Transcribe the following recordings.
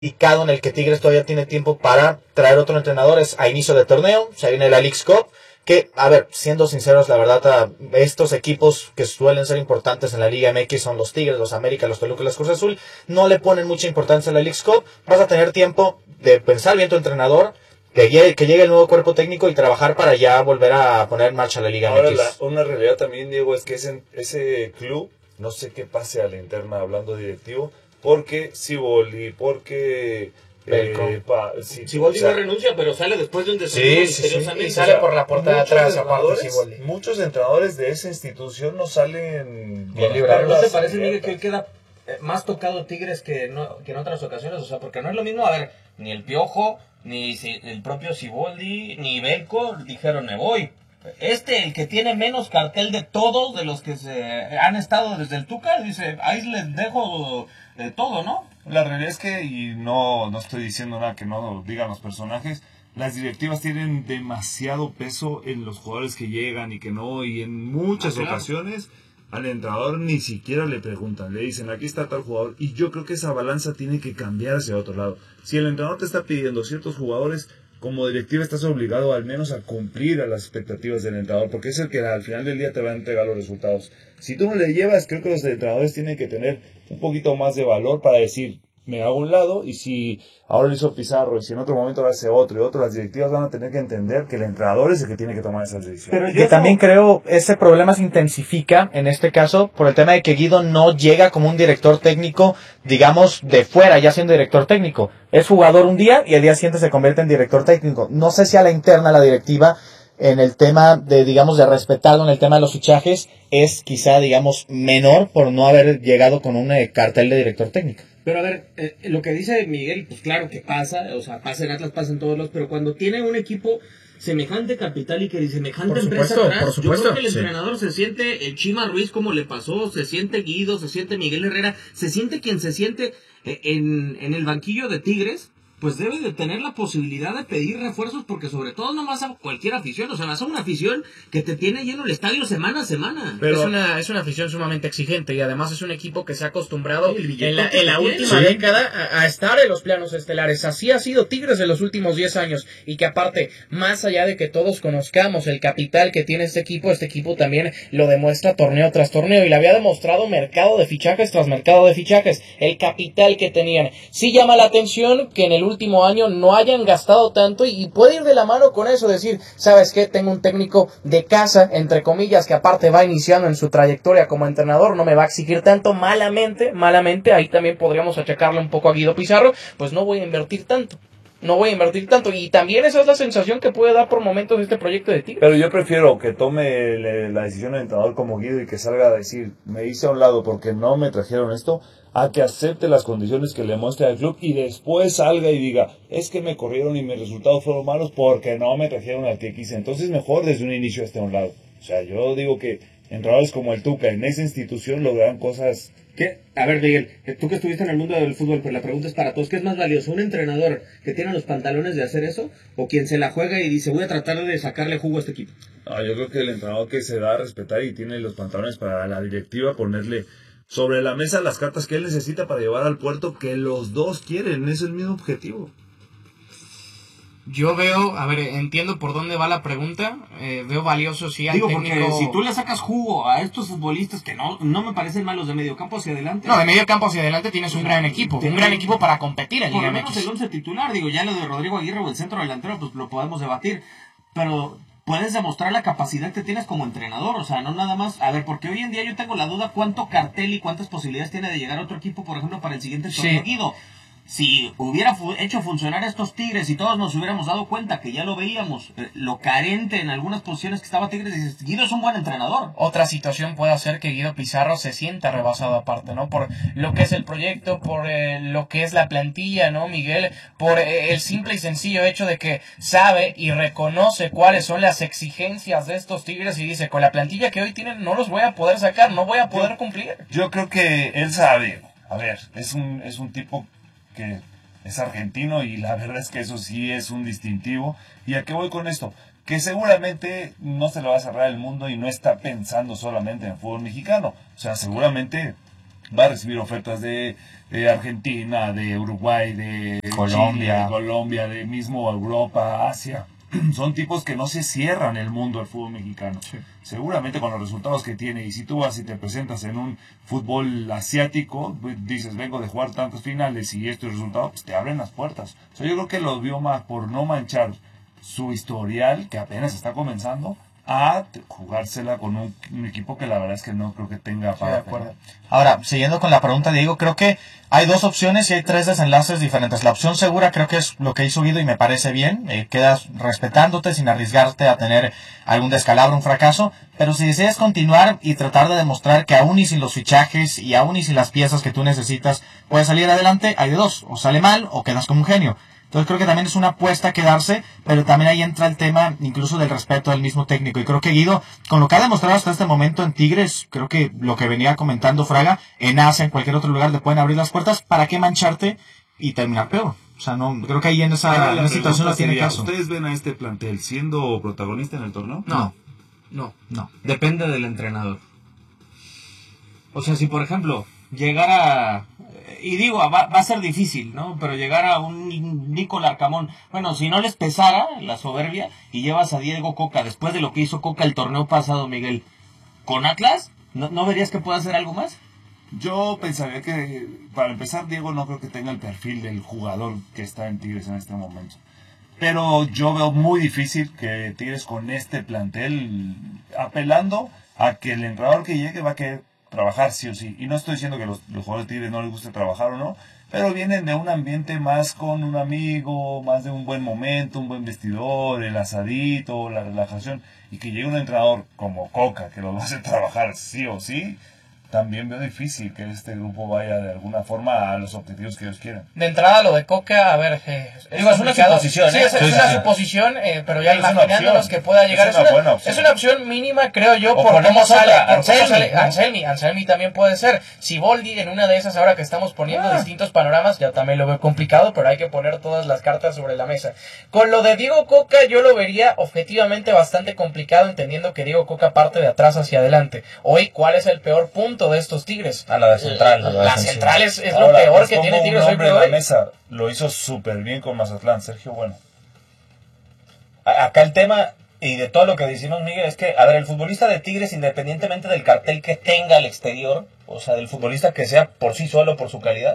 indicado en el que Tigres todavía tiene tiempo para traer otro entrenador es a inicio de torneo. Se viene la Leagues Cup, que, a ver, siendo sinceros, la verdad, a estos equipos que suelen ser importantes en la Liga MX son los Tigres, los América, los Toluca, los Cruz Azul, no le ponen mucha importancia a la Leagues Cup. Vas a tener tiempo de pensar bien tu entrenador, que llegue el nuevo cuerpo técnico y trabajar para ya volver a poner en marcha la Liga Ahora, MX. una realidad también, Diego, es que ese club, no sé qué pase a la interna hablando directivo, porque Siboldi, porque Siboldi no renuncia, pero sale después de un descenso misteriosamente. Y sale por la puerta de atrás, aparte muchos entrenadores de esa institución no salen bien librados. ¿No te parece, Miguel, que queda más tocado Tigres que en otras ocasiones? O sea, porque no es lo mismo, a ver, ni el Piojo, ni el propio Siboldi, ni Belko dijeron me voy. El que tiene menos cartel de todos, de los que se han estado desde el Tuca, dice, ahí les dejo todo, ¿no? La realidad es que, y no estoy diciendo nada que no digan los personajes, las directivas tienen demasiado peso en los jugadores que llegan y que no, y en muchas ocasiones al entrenador ni siquiera le preguntan, le dicen, aquí está tal jugador, y yo creo que esa balanza tiene que cambiar hacia otro lado. Si el entrenador te está pidiendo ciertos jugadores, como directiva estás obligado al menos a cumplir a las expectativas del entrenador, porque es el que al final del día te va a entregar los resultados. Si tú no le llevas, creo que los entrenadores tienen que tener un poquito más de valor para decir, me hago a un lado, y si ahora lo hizo Pizarro, y si en otro momento lo hace otro y otro, las directivas van a tener que entender que el entrenador es el que tiene que tomar esas decisiones. Pero yo también creo ese problema se intensifica en este caso por el tema de que Guido no llega como un director técnico, digamos, de fuera, ya siendo director técnico. Es jugador un día y al día siguiente se convierte en director técnico. No sé si a la interna la directiva en el tema de, digamos, de respetarlo en el tema de los fichajes es quizá, digamos, menor por no haber llegado con un cartel de director técnico. Pero a ver, lo que dice Miguel, pues claro que pasa, o sea, pasa en Atlas, pasa en todos los, pero cuando tiene un equipo semejante capital y que semejante empresa atrás, yo creo que el entrenador se siente el Chima Ruiz como le pasó, se siente Guido, se siente Miguel Herrera, se siente quien se siente en el banquillo de Tigres, pues debe de tener la posibilidad de pedir refuerzos, porque sobre todo no vas a cualquier afición, o sea, vas a una afición que te tiene lleno el estadio semana a semana. Pero es una afición sumamente exigente y además es un equipo que se ha acostumbrado en la última década a estar en los planos estelares. Así ha sido Tigres de los últimos 10 años y que aparte, más allá de que todos conozcamos el capital que tiene este equipo también lo demuestra torneo tras torneo y le había demostrado mercado de fichajes tras mercado de fichajes, el capital que tenían. Sí llama la atención que en el último año no hayan gastado tanto y puede ir de la mano con eso, decir, ¿sabes qué? Tengo un técnico de casa, entre comillas, que aparte va iniciando en su trayectoria como entrenador, no me va a exigir tanto, malamente, ahí también podríamos achacarle un poco a Guido Pizarro, pues no voy a invertir tanto. Y también esa es la sensación que puede dar por momentos este proyecto de Tigres. Pero yo prefiero que tome la decisión el entrenador como Guido y que salga a decir, me hice a un lado porque no me trajeron esto, a que acepte las condiciones que le muestre al club y después salga y diga, es que me corrieron y mis resultados fueron malos porque no me trajeron al que quise. Entonces mejor desde un inicio esté a un lado. O sea, yo digo que entrenadores como el Tuca en esa institución logran cosas. ¿Qué? A ver, Miguel, tú que estuviste en el mundo del fútbol, pero la pregunta es para todos, ¿qué es más valioso? ¿Un entrenador que tiene los pantalones de hacer eso? ¿O quien se la juega y dice, voy a tratar de sacarle jugo a este equipo? Yo creo que el entrenador que se da a respetar y tiene los pantalones para la directiva ponerle sobre la mesa las cartas que él necesita para llevar al puerto que los dos quieren, es el mismo objetivo. Yo veo, a ver, entiendo por dónde va la pregunta, veo valioso si hay técnico... porque si tú le sacas jugo a estos futbolistas que no me parecen malos de medio campo hacia adelante... No, de medio campo hacia adelante tienes un gran equipo, para competir en Liga MX. Por lo menos el 11 titular, ya lo de Rodrigo Aguirre o el centro delantero, pues lo podemos debatir, pero puedes demostrar la capacidad que tienes como entrenador, o sea, no nada más, a ver, porque hoy en día yo tengo la duda cuánto cartel y cuántas posibilidades tiene de llegar a otro equipo, por ejemplo, para el siguiente torneo. Guido, si hubiera hecho funcionar estos Tigres y todos nos hubiéramos dado cuenta que ya lo veíamos, lo carente en algunas posiciones que estaba Tigres, dices, Guido es un buen entrenador. Otra situación puede hacer que Guido Pizarro se sienta rebasado aparte, ¿no? Por lo que es el proyecto, por lo que es la plantilla, ¿no, Miguel? Por el simple y sencillo hecho de que sabe y reconoce cuáles son las exigencias de estos Tigres y dice, con la plantilla que hoy tienen no los voy a poder sacar, no voy a poder cumplir. Yo creo que él sabe, a ver, es un tipo que es argentino y la verdad es que eso sí es un distintivo. ¿Y a qué voy con esto? Que seguramente no se le va a cerrar el mundo y no está pensando solamente en fútbol mexicano. O sea, seguramente va a recibir ofertas de Argentina, de Uruguay, de Colombia, Chile, Colombia, de mismo Europa, Asia. Son tipos que no se cierran el mundo del fútbol mexicano. Sí. Seguramente con los resultados que tiene, y si tú vas y te presentas en un fútbol asiático, pues dices, vengo de jugar tantas finales y estos resultados, pues te abren las puertas. O sea, yo creo que lo vio más por no manchar su historial, que apenas está comenzando, a jugársela con un equipo que la verdad es que no creo que tenga para acuerdo. Ahora, siguiendo con la pregunta, Diego, creo que hay dos opciones y hay tres desenlaces diferentes. La opción segura creo que es lo que hizo Guido y me parece bien. Quedas respetándote sin arriesgarte a tener algún descalabro, un fracaso. Pero si deseas continuar y tratar de demostrar que aún y sin los fichajes y aún y sin las piezas que tú necesitas puedes salir adelante, hay de dos. O sale mal o quedas como un genio. Entonces creo que también es una apuesta a quedarse, pero también ahí entra el tema incluso del respeto del mismo técnico. Y creo que Guido, con lo que ha demostrado hasta este momento en Tigres, creo que lo que venía comentando Fraga, en Asia, en cualquier otro lugar, le pueden abrir las puertas. ¿Para qué mancharte y terminar peor? O sea, no, creo que ahí en esa situación no tiene caso. ¿Ustedes ven a este plantel siendo protagonista en el torneo? No. Depende del entrenador. O sea, si por ejemplo llegara, y digo, va a ser difícil, ¿no? Pero llegar a un Nico Larcamón, bueno, si no les pesara la soberbia y llevas a Diego Coca, después de lo que hizo Coca el torneo pasado, Miguel, con Atlas, ¿no verías que pueda hacer algo más? Yo pensaría que, para empezar, Diego no creo que tenga el perfil del jugador que está en Tigres en este momento. Pero yo veo muy difícil que Tigres con este plantel, apelando a que el entrenador que llegue va a querer trabajar sí o sí. Y no estoy diciendo que los jugadores de Tigres no les guste trabajar o no, pero vienen de un ambiente más con un amigo, más de un buen momento, un buen vestidor, el asadito, la relajación. Y que llegue un entrenador como Coca, que los va a hacer trabajar sí o sí, también veo difícil que este grupo vaya de alguna forma a los objetivos que ellos quieren. De entrada, lo de Coca, a ver, es una suposición. Sí, es una suposición, pero ya imaginándonos que pueda llegar. Es una opción mínima, creo yo, por cómo sale. Anselmi también puede ser. Siboldi, en una de esas, ahora que estamos poniendo distintos panoramas, ya también lo veo complicado, pero hay que poner todas las cartas sobre la mesa. Con lo de Diego Coca, yo lo vería objetivamente bastante complicado, entendiendo que Diego Coca parte de atrás hacia adelante. Hoy, ¿cuál es el peor punto de estos Tigres? A la de central. La central es lo peor que tiene Tigres hoy por en la hoy. mesa lo hizo súper bien con Mazatlán, Sergio Bueno. Acá el tema, y de todo lo que decimos, Miguel, es que, a ver, el futbolista de Tigres, independientemente del cartel que tenga al exterior, o sea, del futbolista que sea por sí solo, por su calidad,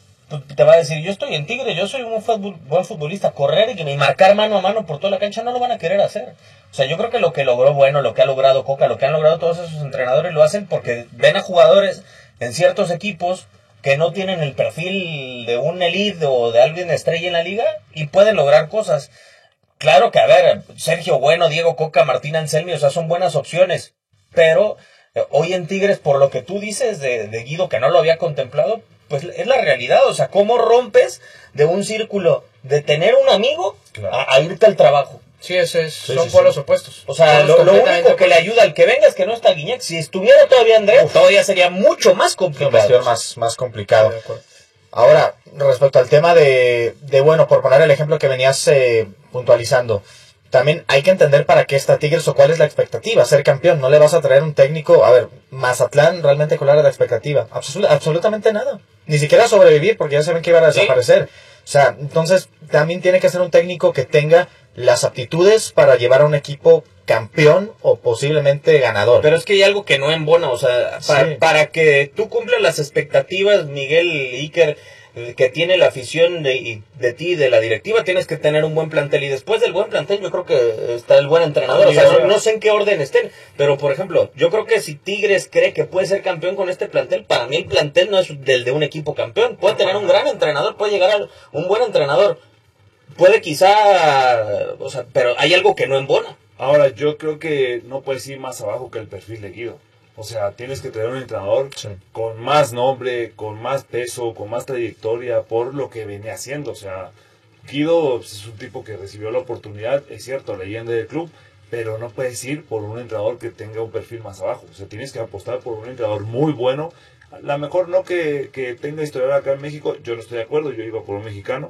te va a decir, yo estoy en Tigre, yo soy un buen futbolista, correr y marcar mano a mano por toda la cancha no lo van a querer hacer. O sea, yo creo que lo que logró Bueno, lo que ha logrado Coca, lo que han logrado todos esos entrenadores, lo hacen porque ven a jugadores en ciertos equipos que no tienen el perfil de un elite o de alguien estrella en la liga y pueden lograr cosas. Claro que, a ver, Sergio Bueno, Diego Coca, Martín Anselmi, o sea, son buenas opciones, pero hoy en Tigres, por lo que tú dices de Guido, que no lo había contemplado, pues es la realidad. O sea, ¿cómo rompes de un círculo de tener un amigo a irte al trabajo? Sí, son polos opuestos. O sea, lo único que le ayuda al que venga es que no está Guiñac. Si estuviera todavía Andrés, todavía sería mucho más complicado. Más complicado. Ahora, respecto al tema de bueno, por poner el ejemplo que venías puntualizando, también hay que entender para qué está Tigres o cuál es la expectativa, ser campeón. No le vas a traer un técnico, a ver, Mazatlán realmente cuál era la expectativa, absolutamente nada, ni siquiera sobrevivir porque ya saben que iban a desaparecer. O sea, entonces también tiene que ser un técnico que tenga las aptitudes para llevar a un equipo campeón o posiblemente ganador. Pero es que hay algo que no embona, o sea, para que tú cumplas las expectativas, Miguel Iker, que tiene la afición de ti, de la directiva, tienes que tener un buen plantel, y después del buen plantel yo creo que está el buen entrenador. O sea, no sé en qué orden estén, pero por ejemplo, yo creo que si Tigres cree que puede ser campeón con este plantel, para mí el plantel no es del de un equipo campeón. Puede tener un gran entrenador, puede llegar a un buen entrenador, puede quizá, o sea, pero hay algo que no embona. Ahora, yo creo que no puedes ir más abajo que el perfil de Guido. O sea, tienes que tener un entrenador con más nombre, con más peso, con más trayectoria por lo que venía haciendo. O sea, Guido es un tipo que recibió la oportunidad, es cierto, leyenda del club, pero no puedes ir por un entrenador que tenga un perfil más abajo. O sea, tienes que apostar por un entrenador muy bueno. A lo mejor no que tenga historial acá en México, yo no estoy de acuerdo, yo iba por un mexicano.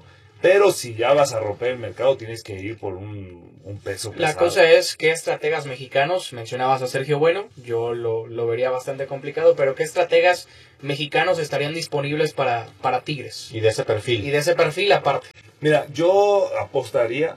Pero si ya vas a romper el mercado, tienes que ir por un peso pesado. La cosa es, ¿qué estrategas mexicanos? Mencionabas a Sergio Bueno, yo lo vería bastante complicado, pero ¿qué estrategas mexicanos estarían disponibles para Tigres? Y de ese perfil. Y de ese perfil aparte. Mira, yo apostaría,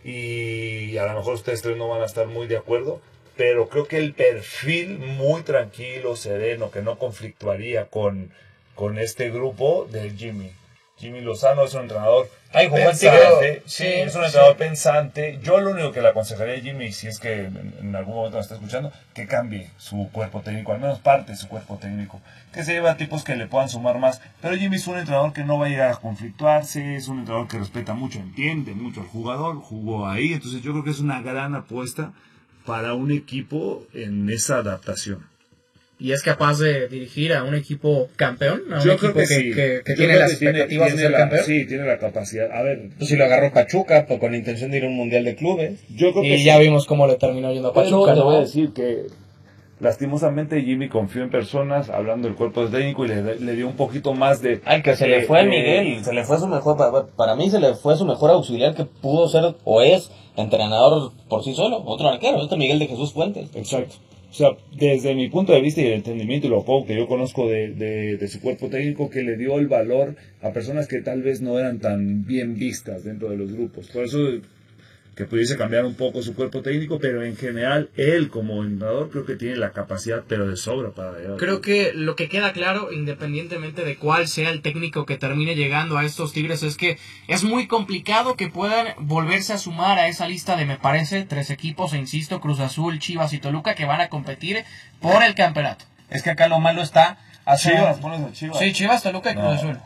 y a lo mejor ustedes tres no van a estar muy de acuerdo, pero creo que el perfil muy tranquilo, sereno, que no conflictuaría con este grupo de Jimmy. Jimmy Lozano es un entrenador pensante, es un entrenador pensante. Yo lo único que le aconsejaría a Jimmy, si es que en algún momento me está escuchando, que cambie su cuerpo técnico, al menos parte de su cuerpo técnico, que se lleve a tipos que le puedan sumar más. Pero Jimmy es un entrenador que no va a llegar a conflictuarse, es un entrenador que respeta mucho, entiende mucho al jugador, jugó ahí, entonces yo creo que es una gran apuesta para un equipo en esa adaptación. ¿Y es capaz de dirigir a un equipo campeón? ¿A un Yo equipo creo que sí. que tiene las expectativas de ser campeón? Sí, tiene la capacidad. A ver, pues si lo agarró Pachuca pues, con la intención de ir a un mundial de clubes. Yo creo que y ya vimos cómo le terminó yendo a Pachuca. Te voy a decir que lastimosamente Jimmy confió en personas, hablando del cuerpo técnico, y le dio un poquito más de... Ay, que se le fue Miguel, se le fue su mejor... Para mí se le fue su mejor auxiliar que pudo ser o es entrenador por sí solo, otro arquero, Miguel de Jesús Fuentes. Exacto. O sea, desde mi punto de vista y el entendimiento y lo poco que yo conozco de su cuerpo técnico, que le dio el valor a personas que tal vez no eran tan bien vistas dentro de los grupos. Por eso que pudiese cambiar un poco su cuerpo técnico, pero en general él como entrenador creo que tiene la capacidad, pero de sobra para llegar. Creo que lo que queda claro, independientemente de cuál sea el técnico que termine llegando a estos Tigres, es que es muy complicado que puedan volverse a sumar a esa lista de, me parece, 3 equipos, e insisto, Cruz Azul, Chivas y Toluca, que van a competir por el campeonato. Es que acá lo malo está... Chivas, pones a Chivas. Sí, Chivas, Toluca y Cruz Azul.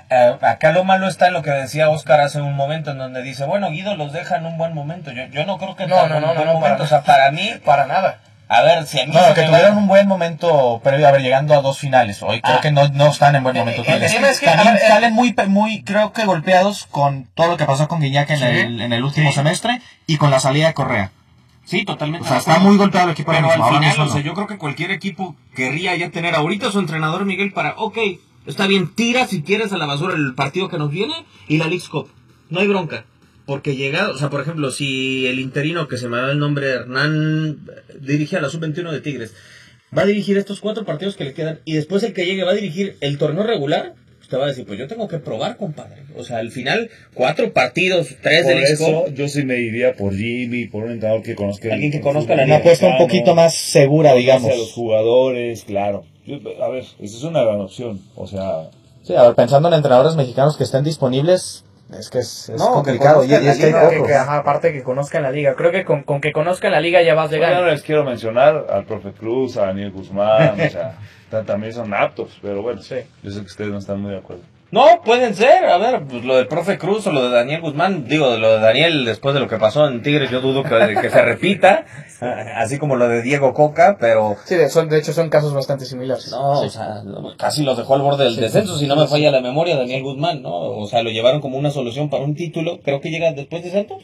Acá lo malo está en lo que decía Oscar hace un momento, en donde dice, bueno, Guido los deja en un buen momento. Yo no creo que en un buen momento. O sea, para mí, para nada. A ver, si a mí que tuvieron un buen momento previo a haber llegando a 2 finales. Hoy creo que no están en buen momento. También salen muy, creo que golpeados con todo lo que pasó con Guiñac en el último semestre y con la salida de Correa. Sí, totalmente. O sea, está muy golpeado el equipo. Pero al final, o sea, yo creo que cualquier equipo querría ya tener ahorita a su entrenador Miguel para, está bien, tira si quieres a la basura el partido que nos viene y la Leagues Cup. No hay bronca. Porque llega, o sea, por ejemplo, si el interino, que se me da el nombre, Hernán, dirige a la Sub-21 de Tigres, va a dirigir estos 4 partidos que le quedan y después el que llegue va a dirigir el torneo regular, usted va a decir, pues yo tengo que probar, compadre. O sea, al final, 4 partidos, 3 de Leagues Cup. Yo sí me iría por Jimmy, por un entrenador que conozca. Alguien que conozca la liga. Una apuesta un poquito más segura, digamos. A los jugadores, claro. A ver, esa es una gran opción. O sea... Sí, a ver, pensando en entrenadores mexicanos que estén disponibles, es que es complicado. Y es que hay pocos. Aparte que conozcan la liga. Creo que con que conozcan la liga ya vas llegando. Bueno, no les quiero mencionar al profe Cruz, a Daniel Guzmán, o sea, también son aptos, pero bueno, sí, yo sé que ustedes no están muy de acuerdo. No, pueden ser, a ver, pues lo del profe Cruz o lo de Daniel Guzmán, digo, lo de Daniel después de lo que pasó en Tigres, yo dudo que se repita, así como lo de Diego Coca, pero... Sí, de hecho son casos bastante similares. No, sí. O sea, casi los dejó al borde del descenso, si no me falla la memoria, Daniel Guzmán, ¿no? O sea, lo llevaron como una solución para un título, creo que llega después de Santos.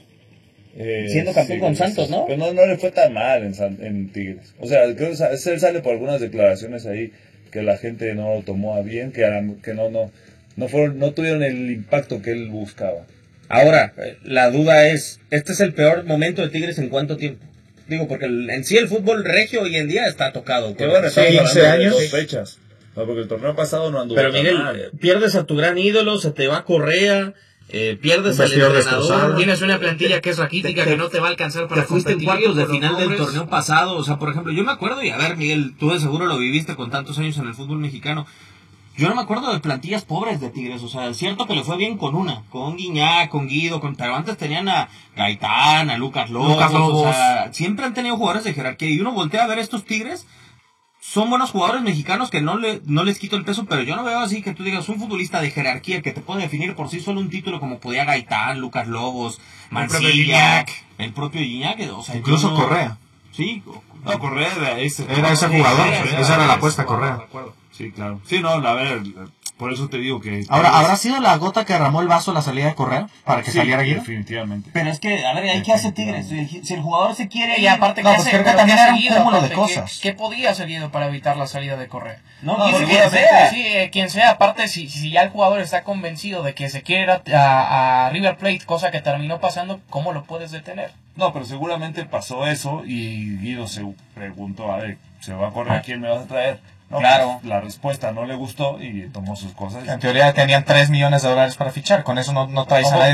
Siendo campeón con Santos, ¿no? Pero no le fue tan mal en Tigres. O sea, creo que él sale por algunas declaraciones ahí que la gente no lo tomó a bien, que no tuvieron el impacto que él buscaba. Ahora, la duda es, ¿este es el peor momento de Tigres en cuánto tiempo? Digo, porque en sí el fútbol regio hoy en día está tocado. Que bueno, 15 años. 2 fechas. No, porque el torneo pasado no anduvo. Pero Miguel, pierdes a tu gran ídolo, se te va Correa, pierdes al entrenador. Tienes una plantilla que es raquítica, que no te va a alcanzar para competir. Te fuiste en cuartos de final del torneo pasado. O sea, por ejemplo, yo me acuerdo, y a ver, Miguel, tú de seguro lo viviste con tantos años en el fútbol mexicano. Yo no me acuerdo de plantillas pobres de Tigres, o sea, es cierto que le fue bien con Guiñac, con Guido, pero antes tenían a Gaitán, a Lucas Lobos, o sea, siempre han tenido jugadores de jerarquía, y uno voltea a ver estos Tigres, son buenos jugadores mexicanos que no les quito el peso, pero yo no veo así que tú digas un futbolista de jerarquía que te puede definir por sí solo un título como podía Gaitán, Lucas Lobos, Mancilla, el propio Guiñac, o sea, incluso Correa. Sí, no, Correa era ese jugador, esa era la apuesta, Correa. Sí, claro. Sí, no, a ver, Por eso te digo que... Ahora, ¿habrá sido la gota que derramó el vaso la salida de Correa para que saliera Guido? Definitivamente. Pero es que, a ver, ¿hay qué hace Tigres? Si el jugador se quiere... Y aparte, no, pues creo que también era un cúmulo de cosas. ¿Qué podía hacer Guido para evitar la salida de Correa? No, quien sea. Sí, quien sea. Aparte, si ya el jugador está convencido de que se quiere ir a River Plate, cosa que terminó pasando, ¿cómo lo puedes detener? No, pero seguramente pasó eso y Guido se preguntó, a ver, ¿se va a correr? ¿A quién me vas a traer? No, claro. Pues, la respuesta no le gustó y tomó sus cosas. En teoría tenían $3 millones para fichar, con eso no traes a nadie.